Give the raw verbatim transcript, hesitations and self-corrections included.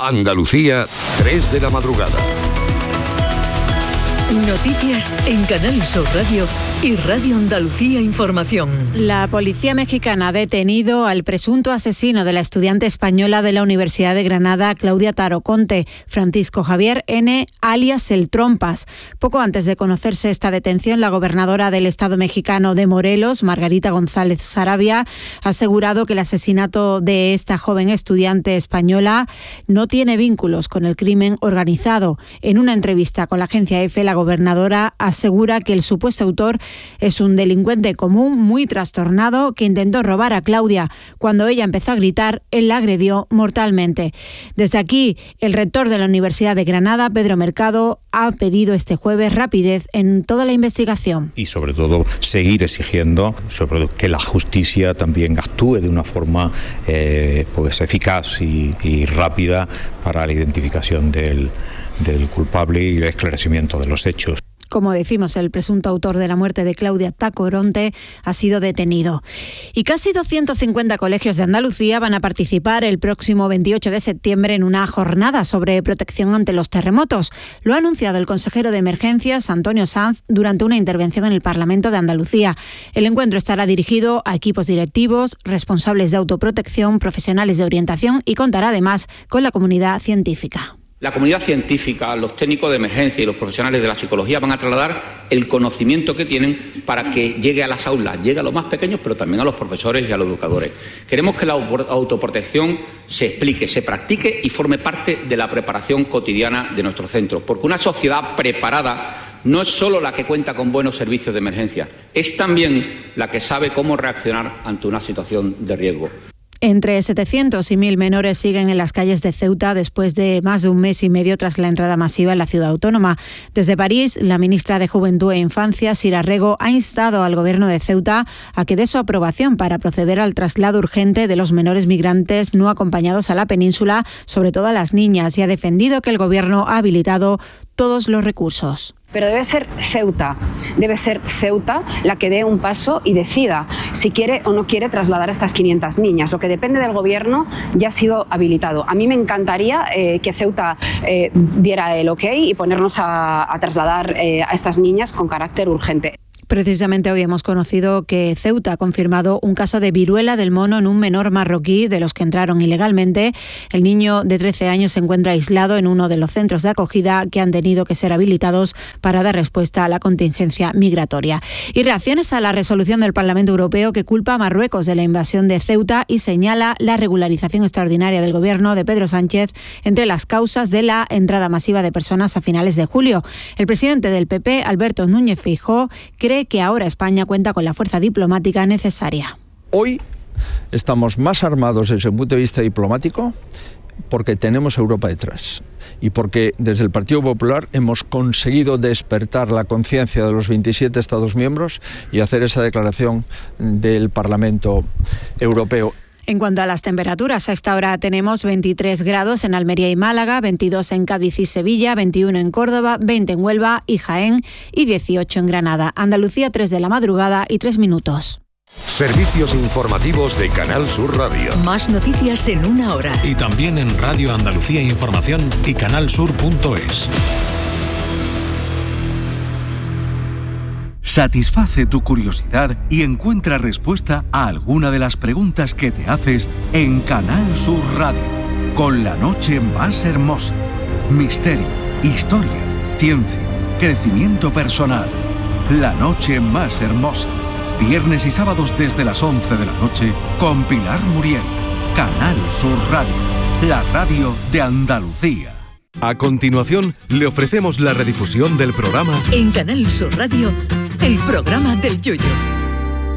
Andalucía, tres de la madrugada. Noticias en Canal Sur Radio y Radio Andalucía Información. La policía mexicana ha detenido al presunto asesino de la estudiante española de la Universidad de Granada, Claudia Taroconte, Francisco Javier N., alias El Trompas. Poco antes de conocerse esta detención, la gobernadora del estado mexicano de Morelos, Margarita González Saravia, ha asegurado que el asesinato de esta joven estudiante española no tiene vínculos con el crimen organizado. En una entrevista con la agencia EFE, la gobernadora asegura que el supuesto autor es un delincuente común muy trastornado que intentó robar a Claudia. Cuando ella empezó a gritar, él la agredió mortalmente. Desde aquí, el rector de la Universidad de Granada, Pedro Mercado, ha pedido este jueves rapidez en toda la investigación. Y sobre todo seguir exigiendo sobre todo que la justicia también actúe de una forma eh, pues eficaz y, y rápida para la identificación del, del culpable y el esclarecimiento de los hechos. Como decimos, el presunto autor de la muerte de Claudia Tacoronte ha sido detenido. Y casi doscientos cincuenta colegios de Andalucía van a participar el próximo veintiocho de septiembre en una jornada sobre protección ante los terremotos. Lo ha anunciado el consejero de Emergencias, Antonio Sanz, durante una intervención en el Parlamento de Andalucía. El encuentro estará dirigido a equipos directivos, responsables de autoprotección, profesionales de orientación y contará además con la comunidad científica. La comunidad científica, los técnicos de emergencia y los profesionales de la psicología van a trasladar el conocimiento que tienen para que llegue a las aulas, llegue a los más pequeños, pero también a los profesores y a los educadores. Queremos que la autoprotección se explique, se practique y forme parte de la preparación cotidiana de nuestros centros, porque una sociedad preparada no es solo la que cuenta con buenos servicios de emergencia, es también la que sabe cómo reaccionar ante una situación de riesgo. Entre setecientos y mil menores siguen en las calles de Ceuta después de más de un mes y medio tras la entrada masiva en la ciudad autónoma. Desde París, la ministra de Juventud e Infancia, Sira Rego, ha instado al gobierno de Ceuta a que dé su aprobación para proceder al traslado urgente de los menores migrantes no acompañados a la península, sobre todo a las niñas, y ha defendido que el gobierno ha habilitado todos los recursos. Pero debe ser Ceuta, debe ser Ceuta la que dé un paso y decida si quiere o no quiere trasladar a estas quinientas niñas. Lo que depende del gobierno ya ha sido habilitado. A mí me encantaría eh, que Ceuta eh, diera el ok y ponernos a, a trasladar eh, a estas niñas con carácter urgente. Precisamente hoy hemos conocido que Ceuta ha confirmado un caso de viruela del mono en un menor marroquí de los que entraron ilegalmente. El niño de trece años se encuentra aislado en uno de los centros de acogida que han tenido que ser habilitados para dar respuesta a la contingencia migratoria. Y reacciones a la resolución del Parlamento Europeo que culpa a Marruecos de la invasión de Ceuta y señala la regularización extraordinaria del gobierno de Pedro Sánchez entre las causas de la entrada masiva de personas a finales de julio. El presidente del P P, Alberto Núñez Feijóo, cree que ahora España cuenta con la fuerza diplomática necesaria. Hoy estamos más armados desde el punto de vista diplomático porque tenemos a Europa detrás y porque desde el Partido Popular hemos conseguido despertar la conciencia de los veintisiete Estados miembros y hacer esa declaración del Parlamento Europeo. En cuanto a las temperaturas, a esta hora tenemos veintitrés grados en Almería y Málaga, veintidós en Cádiz y Sevilla, veintiuno en Córdoba, veinte en Huelva y Jaén y dieciocho en Granada. Andalucía, tres de la madrugada y tres minutos. Servicios informativos de Canal Sur Radio. Más noticias en una hora. Y también en Radio Andalucía Información y canalsur punto es. Satisface tu curiosidad y encuentra respuesta a alguna de las preguntas que te haces en Canal Sur Radio, con La Noche Más Hermosa. Misterio, historia, ciencia, crecimiento personal. La Noche Más Hermosa. Viernes y sábados desde las once de la noche con Pilar Muriel. Canal Sur Radio, la radio de Andalucía. A continuación, le ofrecemos la redifusión del programa en Canal Sur Radio, el programa del Yoyo.